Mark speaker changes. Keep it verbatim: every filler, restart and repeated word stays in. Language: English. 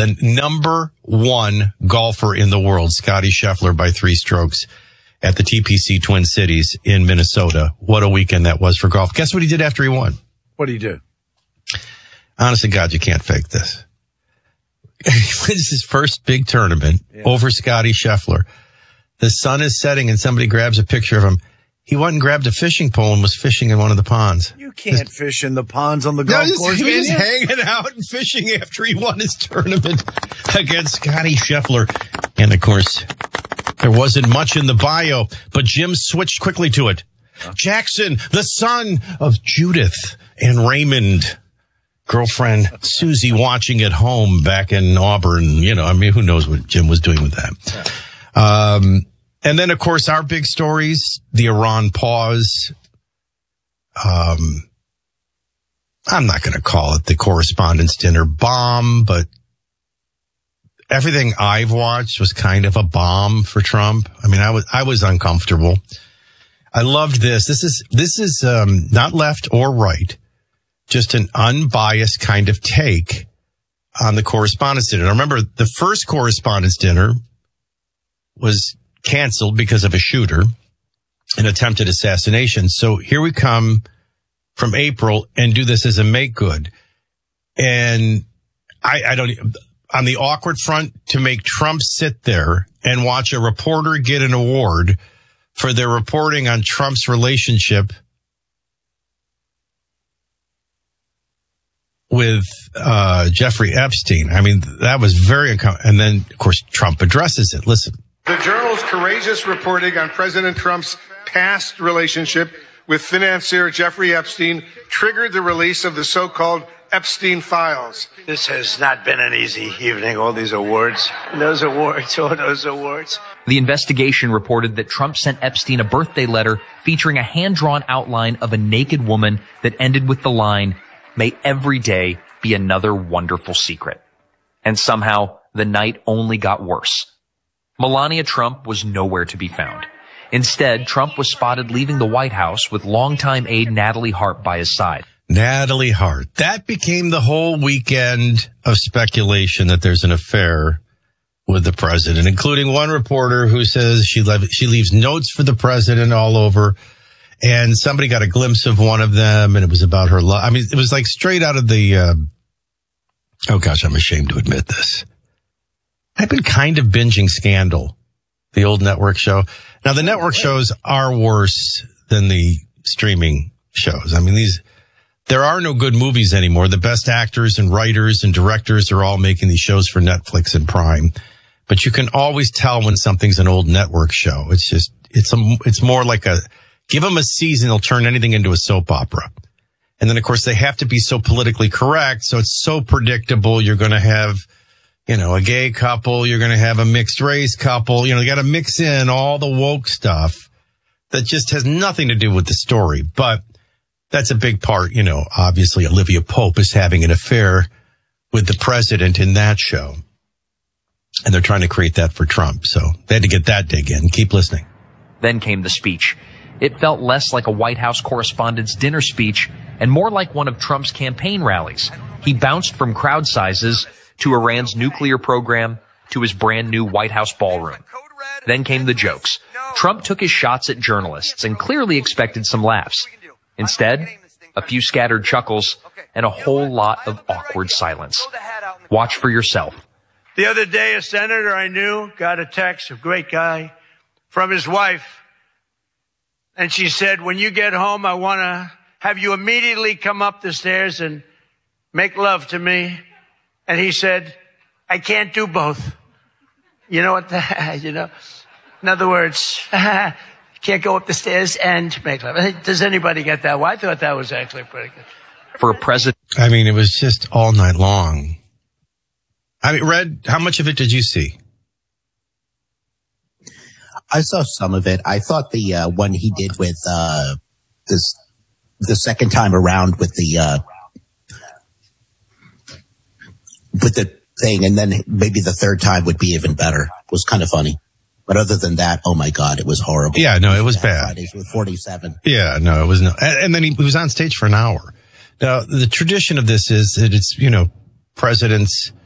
Speaker 1: the number one golfer in the world, Scotty Scheffler, by three strokes at the T P C Twin Cities in Minnesota. What a weekend that was for golf. Guess what he did after he won?
Speaker 2: What did he do?
Speaker 1: Honest to God, you can't fake this. He wins his first big tournament yeah. over Scotty Scheffler. The sun is setting and somebody grabs a picture of him. He went and grabbed a fishing pole and was fishing in one of the ponds.
Speaker 2: You can't just, fish in the ponds on the golf
Speaker 1: no,
Speaker 2: course.
Speaker 1: He was just hanging out and fishing after he won his tournament against Scotty Scheffler. And, of course, there wasn't much in the bio, but Jim switched quickly to it. Huh? Jackson, the son of Judith and Raymond. Girlfriend Susie watching at home back in Auburn. You know, I mean, who knows what Jim was doing with that. Um, and then, of course, our big stories, the Iran pause. Um, I'm not going to call it the Correspondents' Dinner bomb, but everything I've watched was kind of a bomb for Trump. I mean, I was, I was uncomfortable. I loved this. This is, this is, um, not left or right. Just an unbiased kind of take on the Correspondents' Dinner. Now, remember, the first Correspondents' Dinner was canceled because of a shooter, an attempted assassination. So here we come from April and do this as a make good. And I, I don't, on the awkward front, to make Trump sit there and watch a reporter get an award for their reporting on Trump's relationship with uh Jeffrey Epstein. I mean, that was very uncomfortable. And then, of course, Trump addresses it. Listen.
Speaker 3: The Journal's courageous reporting on President Trump's past relationship with financier Jeffrey Epstein triggered the release of the so-called Epstein files.
Speaker 4: This has not been an easy evening, all these awards. Those awards, all those awards.
Speaker 5: The investigation reported that Trump sent Epstein a birthday letter featuring a hand-drawn outline of a naked woman that ended with the line, "May every day be another wonderful secret." And somehow, the night only got worse. Melania Trump was nowhere to be found. Instead, Trump was spotted leaving the White House with longtime aide Natalie Hart by his side.
Speaker 1: Natalie Hart. That became the whole weekend of speculation that there's an affair with the president, including one reporter who says she, le- she leaves notes for the president all over. And somebody got a glimpse of one of them, and it was about her love. I mean, it was like straight out of the, uh, oh gosh, I'm ashamed to admit this. I've been kind of binging Scandal, the old network show. Now, the network shows are worse than the streaming shows. I mean, these, there are no good movies anymore. The best actors and writers and directors are all making these shows for Netflix and Prime. But you can always tell when something's an old network show. It's just, it's a, it's more like a, give them a season, they'll turn anything into a soap opera. And then, of course, they have to be so politically correct, so it's so predictable. You're going to have, you know, a gay couple. You're going to have a mixed race couple. You know, you got to mix in all the woke stuff that just has nothing to do with the story. But that's a big part. You know, obviously, Olivia Pope is having an affair with the president in that show. And they're trying to create that for Trump. So they had to get that dig in. Keep listening.
Speaker 5: Then came the speech. It felt less like a White House Correspondents' Dinner speech and more like one of Trump's campaign rallies. He bounced from crowd sizes to Iran's nuclear program to his brand new White House ballroom. Then came the jokes. Trump took his shots at journalists and clearly expected some laughs. Instead, a few scattered chuckles and a whole lot of awkward silence. Watch for yourself.
Speaker 4: The other day, a senator I knew got a text, a great guy, from his wife. And she said, when you get home, I want to have you immediately come up the stairs and make love to me. And he said, I can't do both. You know what? The, you know, in other words, can't go up the stairs and make love. Does anybody get that? Well, I thought that was actually pretty good.
Speaker 5: For a president.
Speaker 1: I mean, it was just all night long. I mean, Red, how much of it did you see?
Speaker 6: I saw some of it. I thought the uh, one he did with uh, this the second time around with the uh, with the thing, and then maybe the third time would be even better. Was kind of funny. But other than that, oh my God, it was horrible.
Speaker 1: Yeah, no, it was bad.
Speaker 6: Fridays with forty-seven.
Speaker 1: Yeah, no, it was no. And, and then he, he was on stage for an hour. Now, the tradition of this is that it's, you know, presidents